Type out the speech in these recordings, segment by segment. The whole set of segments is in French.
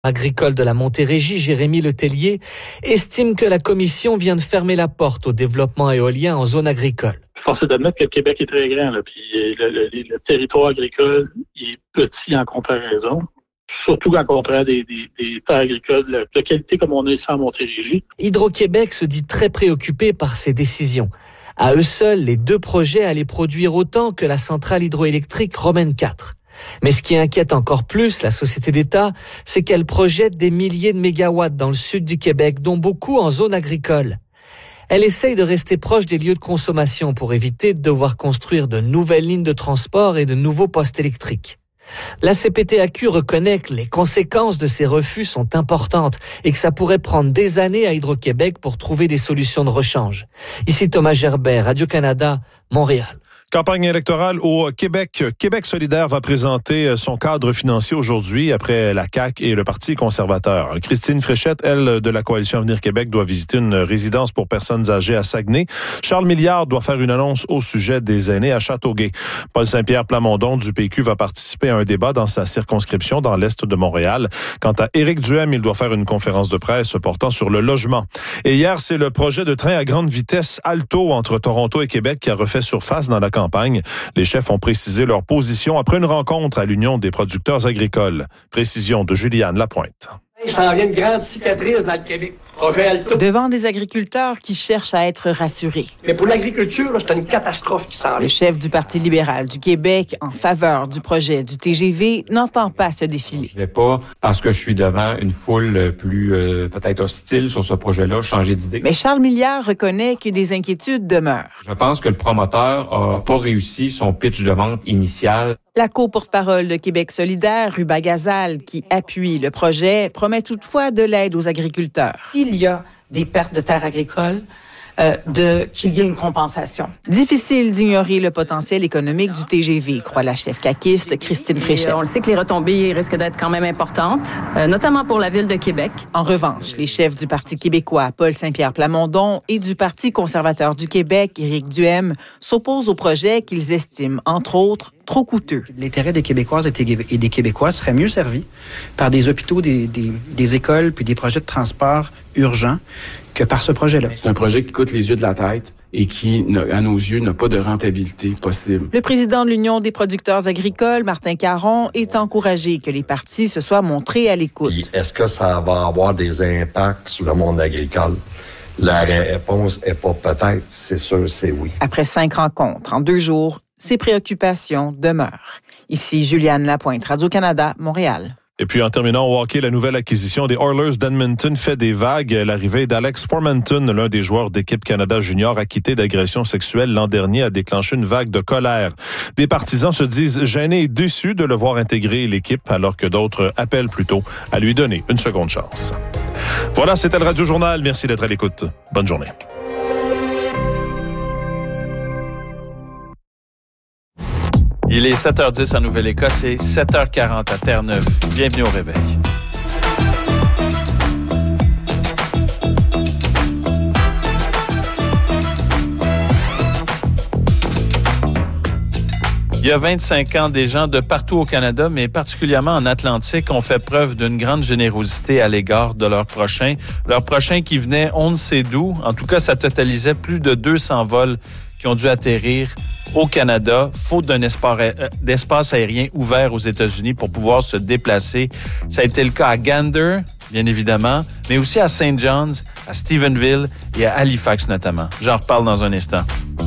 agricole de la Montérégie, Jérémy Letellier, estime que la Commission vient de fermer la porte au développement éolien en zone agricole. Force est d'admettre que le Québec est très grand, là, puis le territoire agricole il est petit en comparaison. Surtout quand on prend des terres agricoles de qualité comme on a ici en Montérégie. Hydro-Québec se dit très préoccupé par ces décisions. À eux seuls, les 2 projets allaient produire autant que la centrale hydroélectrique Romaine 4. Mais ce qui inquiète encore plus la société d'État, c'est qu'elle projette des milliers de mégawatts dans le sud du Québec, dont beaucoup en zone agricole. Elle essaye de rester proche des lieux de consommation pour éviter de devoir construire de nouvelles lignes de transport et de nouveaux postes électriques. La CPTAQ reconnaît que les conséquences de ces refus sont importantes et que ça pourrait prendre des années à Hydro-Québec pour trouver des solutions de rechange. Ici Thomas Gerbet, Radio-Canada, Montréal. Campagne électorale au Québec. Québec solidaire va présenter son cadre financier aujourd'hui après la CAQ et le Parti conservateur. Christine Fréchette, elle, de la Coalition Avenir Québec, doit visiter une résidence pour personnes âgées à Saguenay. Charles Milliard doit faire une annonce au sujet des aînés à Châteauguay. Paul Saint-Pierre Plamondon du PQ va participer à un débat dans sa circonscription dans l'est de Montréal. Quant à Éric Duhem, il doit faire une conférence de presse portant sur le logement. Et hier, c'est le projet de train à grande vitesse Alto entre Toronto et Québec qui a refait surface dans la campagne. Les chefs ont précisé leur position après une rencontre à l'Union des producteurs agricoles. Précision de Juliane Lapointe. Il s'en vient une grande cicatrice dans le Québec. Projet Alto. Devant des agriculteurs qui cherchent à être rassurés. Mais pour l'agriculture, là, c'est une catastrophe qui s'en vient. Le chef du Parti libéral du Québec, en faveur du projet du TGV, n'entend pas ce défilé. Je ne vais pas, parce que je suis devant une foule plus peut-être hostile sur ce projet-là, changer d'idée. Mais Charles Milliard reconnaît que des inquiétudes demeurent. Je pense que le promoteur a pas réussi son pitch de vente initial. La co-porte-parole de Québec solidaire, Ruba Gazal, qui appuie le projet, promet toutefois de l'aide aux agriculteurs. S'il y a des pertes de terres agricoles, qu'il y ait une compensation. Difficile d'ignorer le potentiel économique du TGV, croit la chef caquiste Christine Fréchette. On le sait que les retombées risquent d'être quand même importantes, notamment pour la ville de Québec. En revanche, les chefs du Parti québécois, Paul Saint-Pierre Plamondon, et du Parti conservateur du Québec, Éric Duhem, s'opposent au projet qu'ils estiment, entre autres, trop coûteux. L'intérêt des Québécoises et des Québécois serait mieux servi par des hôpitaux, des écoles, puis des projets de transport urgents que par ce projet-là. C'est un projet qui coûte les yeux de la tête et qui, à nos yeux, n'a pas de rentabilité possible. Le président de l'Union des producteurs agricoles, Martin Caron, est encouragé que les partis se soient montrés à l'écoute. Puis, est-ce que ça va avoir des impacts sur le monde agricole? La réponse est pas peut-être, c'est sûr, c'est oui. Après 5 rencontres en 2 jours, ses préoccupations demeurent. Ici Juliane Lapointe, Radio-Canada, Montréal. Et puis en terminant au hockey, la nouvelle acquisition des Oilers d'Edmonton fait des vagues. L'arrivée d'Alex Formanton, l'un des joueurs d'équipe Canada Junior acquitté d'agression sexuelle l'an dernier, a déclenché une vague de colère. Des partisans se disent gênés et déçus de le voir intégrer l'équipe, alors que d'autres appellent plutôt à lui donner une seconde chance. Voilà, c'était le Radio Journal. Merci d'être à l'écoute. Bonne journée. Il est 7h10 en Nouvelle-Écosse et 7h40 à Terre-Neuve. Bienvenue au réveil. Il y a 25 ans, des gens de partout au Canada, mais particulièrement en Atlantique, ont fait preuve d'une grande générosité à l'égard de leurs prochains. Leurs prochains qui venaient on ne sait d'où. En tout cas, ça totalisait plus de 200 vols qui ont dû atterrir au Canada, faute d'un espace aérien ouvert aux États-Unis pour pouvoir se déplacer. Ça a été le cas à Gander, bien évidemment, mais aussi à St. John's, à Stephenville et à Halifax notamment. J'en reparle dans un instant.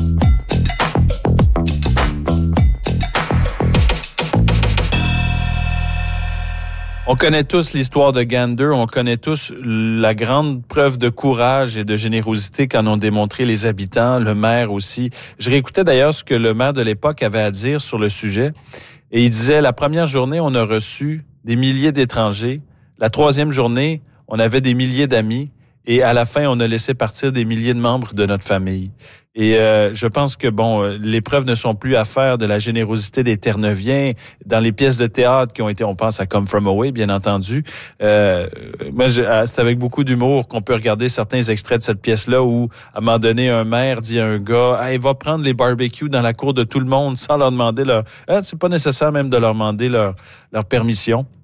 On connaît tous l'histoire de Gander, on connaît tous la grande preuve de courage et de générosité qu'en ont démontré les habitants, le maire aussi. Je réécoutais d'ailleurs ce que le maire de l'époque avait à dire sur le sujet. Et il disait, la première journée, on a reçu des milliers d'étrangers. La troisième journée, on avait des milliers d'amis. Et à la fin, on a laissé partir des milliers de membres de notre famille. Et je pense que, les preuves ne sont plus à faire de la générosité des Terre-Neuviens dans les pièces de théâtre qui ont été, on pense à Come From Away, bien entendu. Moi, c'est avec beaucoup d'humour qu'on peut regarder certains extraits de cette pièce-là où, à un moment donné, un maire dit à un gars, « Hey, va prendre les barbecues dans la cour de tout le monde sans leur demander leur... » C'est pas nécessaire même de leur demander leur permission.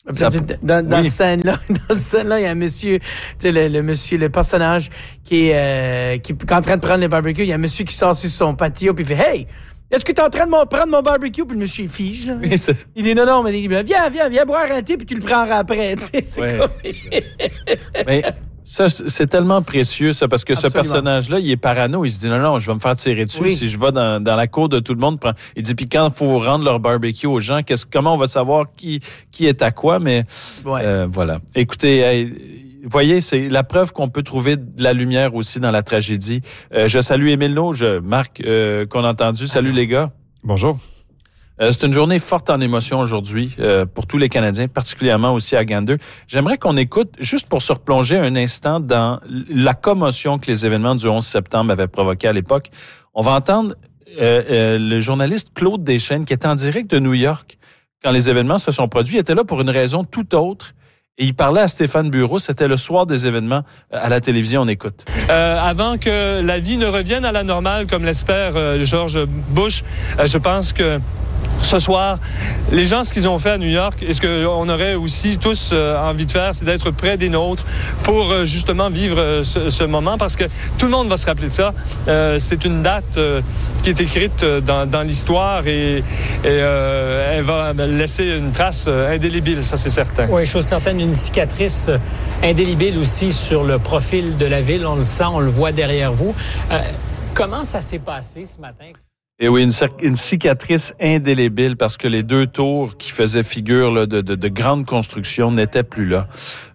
Dans cette scène-là, il y a un monsieur, tu sais, le personnage qui est en train de prendre le barbecue. Il y a un monsieur qui sort sur son patio puis il fait « Hey! Est-ce que tu es en train de prendre mon barbecue? » Puis le monsieur, il fige, là. Oui, il dit non, mais il dit, viens boire un thé, puis tu le prendras après. Tu sais, c'est comme... Mais ça, c'est tellement précieux, ça, parce que Absolument. Ce personnage-là, il est parano. Il se dit, non, je vais me faire tirer dessus si je vais dans la cour de tout le monde. Il dit, puis quand il faut rendre leur barbecue aux gens, comment on va savoir qui est à quoi? Mais voilà. Écoutez, vous voyez, c'est la preuve qu'on peut trouver de la lumière aussi dans la tragédie. Je salue Émile Naud, Marc, qu'on a entendu. Salut les gars. Bonjour. C'est une journée forte en émotion aujourd'hui pour tous les Canadiens, particulièrement aussi à Gander. J'aimerais qu'on écoute, juste pour se replonger un instant dans la commotion que les événements du 11 septembre avaient provoqué à l'époque. On va entendre le journaliste Claude Deschênes, qui est en direct de New York quand les événements se sont produits. Il était là pour une raison tout autre. Et il parlait à Stéphane Bureau, c'était le soir des événements à la télévision, on écoute. Avant que la vie ne revienne à la normale, comme l'espère George Bush, je pense que ce soir, les gens, ce qu'ils ont fait à New York, et ce qu'on aurait aussi tous envie de faire, c'est d'être près des nôtres pour justement vivre ce moment, parce que tout le monde va se rappeler de ça. C'est une date qui est écrite dans l'histoire et elle va laisser une trace indélébile, ça c'est certain. Oui, chose certaine, une cicatrice indélébile aussi sur le profil de la ville. On le sent, on le voit derrière vous. Comment ça s'est passé ce matin? Et oui, une cicatrice indélébile parce que les deux tours qui faisaient figure là, de grande construction n'étaient plus là.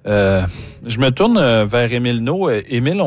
Je me tourne vers Émile Naud. Émile,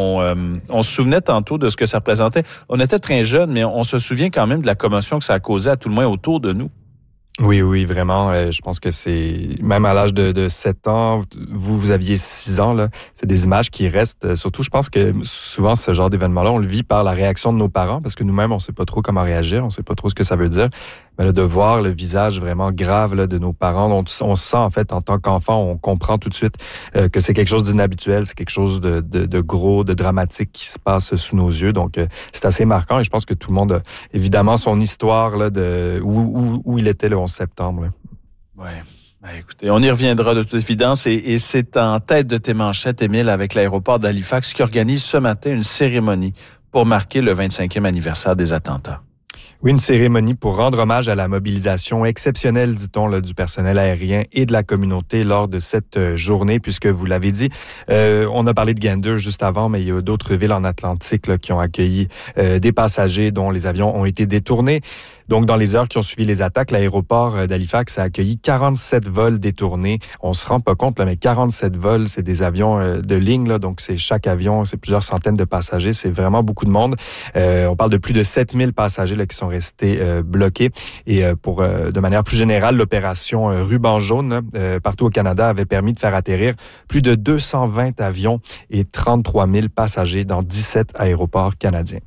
on se souvenait tantôt de ce que ça représentait. On était très jeunes, mais on se souvient quand même de la commotion que ça a causé à tout le moins autour de nous. Oui, vraiment. Je pense que c'est, même à l'âge de 7 ans, vous aviez 6 ans, là, c'est des images qui restent. Surtout, je pense que souvent, ce genre d'événement-là, on le vit par la réaction de nos parents, parce que nous-mêmes, on sait pas trop comment réagir, on sait pas trop ce que ça veut dire. Mais là, de voir le visage vraiment grave là, de nos parents, on sent, en fait, en tant qu'enfant, on comprend tout de suite que c'est quelque chose d'inhabituel, c'est quelque chose de gros, de dramatique qui se passe sous nos yeux. Donc, c'est assez marquant et je pense que tout le monde a évidemment son histoire là, de où il était le 11 septembre. Oui. Ben, écoutez, on y reviendra de toute évidence et c'est en tête de tes manchettes, Émile, avec l'aéroport d'Halifax qui organise ce matin une cérémonie pour marquer le 25e anniversaire des attentats. Oui, une cérémonie pour rendre hommage à la mobilisation exceptionnelle, dit-on, là, du personnel aérien et de la communauté lors de cette journée, puisque vous l'avez dit, on a parlé de Gander juste avant, mais il y a d'autres villes en Atlantique là, qui ont accueilli des passagers dont les avions ont été détournés. Donc, dans les heures qui ont suivi les attaques, l'aéroport d'Halifax a accueilli 47 vols détournés. On se rend pas compte, là, mais 47 vols, c'est des avions de ligne, là, donc c'est chaque avion, c'est plusieurs centaines de passagers, c'est vraiment beaucoup de monde. On parle de plus de 7000 passagers là, qui sont restés bloqués. Et de manière plus générale, l'opération Ruban jaune, partout au Canada, avait permis de faire atterrir plus de 220 avions et 33 000 passagers dans 17 aéroports canadiens.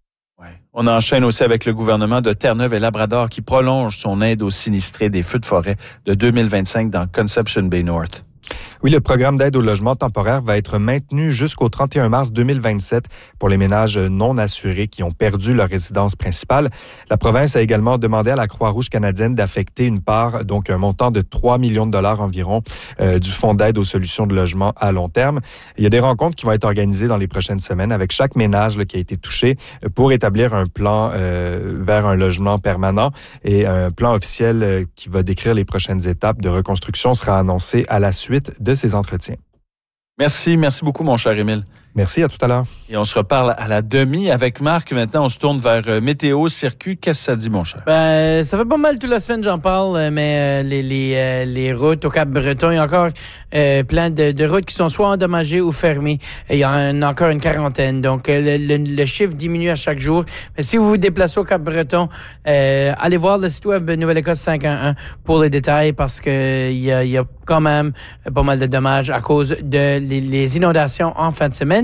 On enchaîne aussi avec le gouvernement de Terre-Neuve et Labrador qui prolonge son aide aux sinistrés des feux de forêt de 2025 dans Conception Bay North. Oui, le programme d'aide au logement temporaire va être maintenu jusqu'au 31 mars 2027 pour les ménages non assurés qui ont perdu leur résidence principale. La province a également demandé à la Croix-Rouge canadienne d'affecter une part, donc un montant de 3 millions de dollars environ, du Fonds d'aide aux solutions de logement à long terme. Il y a des rencontres qui vont être organisées dans les prochaines semaines avec chaque ménage là, qui a été touché pour établir un plan vers un logement permanent et un plan officiel qui va décrire les prochaines étapes de reconstruction sera annoncé à la suite de ces entretiens. Merci beaucoup, mon cher Émile. Merci, à tout à l'heure. Et on se reparle à la demi avec Marc. Maintenant, on se tourne vers Météo, Circuit. Qu'est-ce que ça dit, mon cher? Ben, ça fait pas mal toute la semaine, j'en parle, mais les routes au Cap-Breton, il y a encore plein de routes qui sont soit endommagées ou fermées. Il y en a encore une quarantaine. Donc, le chiffre diminue à chaque jour. Mais si vous vous déplacez au Cap-Breton, allez voir le site web Nouvelle-Écosse 511 pour les détails parce que il y a quand même pas mal de dommages à cause de les inondations en fin de semaine.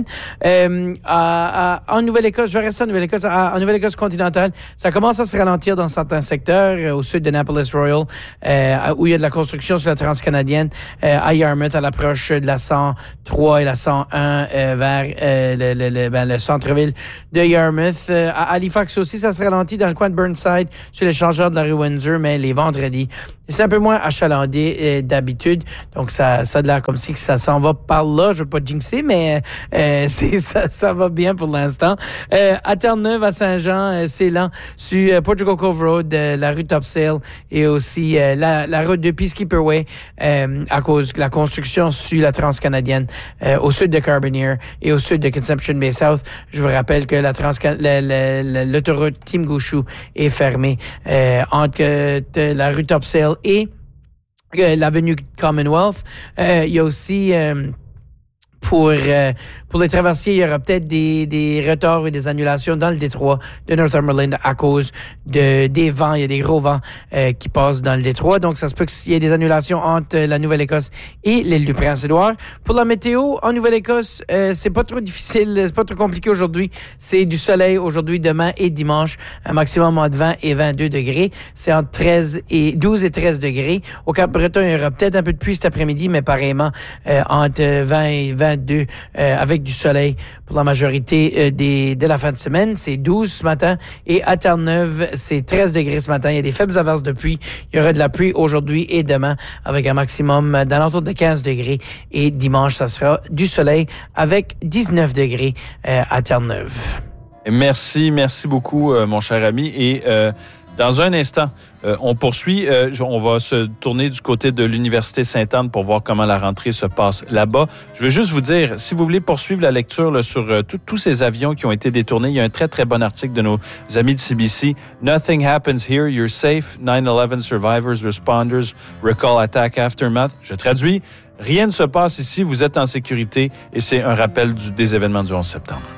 En Nouvelle-Écosse, je vais rester en Nouvelle-Écosse. En Nouvelle-Écosse continentale, ça commence à se ralentir dans certains secteurs, au sud de Annapolis Royal, où il y a de la construction sur la transcanadienne, à Yarmouth, à l'approche de la 103 et la 101 vers le centre-ville de Yarmouth. À Halifax aussi, ça se ralentit dans le coin de Burnside, sur l'échangeur de la rue Windsor, mais les vendredis, C'est un peu moins achalandé d'habitude. Donc, ça a l'air comme si que ça s'en va par là. Je veux pas jinxer, mais ça va bien pour l'instant. À Terre-Neuve, à Saint-Jean, c'est lent. Sur Portugal Cove Road, la rue Topsail et aussi la route de Peacekeeper Way à cause de la construction sur la transcanadienne au sud de Carbonear et au sud de Conception Bay South. Je vous rappelle que l'autoroute Team Gouchou est fermée entre la rue Topsail et l'avenue Commonwealth. Il y a aussi pour les traversiers, il y aura peut-être des retards et des annulations dans le détroit de Northumberland à cause des vents. Il y a des gros vents qui passent dans le détroit. Donc, ça se peut qu'il y ait des annulations entre la Nouvelle-Écosse et l'île du Prince-Édouard. Pour la météo, en Nouvelle-Écosse, c'est pas trop difficile, c'est pas trop compliqué aujourd'hui. C'est du soleil aujourd'hui, demain et dimanche. Un maximum entre 20 et 22 degrés. C'est entre 12 et 13 degrés. Au Cap-Breton, il y aura peut-être un peu de pluie cet après-midi, mais pareillement, entre 20 et 22 avec du soleil pour la majorité de la fin de semaine. C'est 12 ce matin et à Terre-Neuve, c'est 13 degrés ce matin. Il y a des faibles averses de pluie. Il y aura de la pluie aujourd'hui et demain avec un maximum d'entour de 15 degrés. Et dimanche, ça sera du soleil avec 19 degrés à Terre-Neuve. Merci beaucoup, mon cher ami. Et dans un instant, on poursuit. On va se tourner du côté de l'Université Sainte-Anne pour voir comment la rentrée se passe là-bas. Je veux juste vous dire, si vous voulez poursuivre la lecture là, sur tous ces avions qui ont été détournés, il y a un très, très bon article de nos amis de CBC. Nothing happens here. You're safe. 9/11 survivors, responders, recall attack aftermath. Je traduis. Rien ne se passe ici. Vous êtes en sécurité et c'est un rappel des événements du 11 septembre.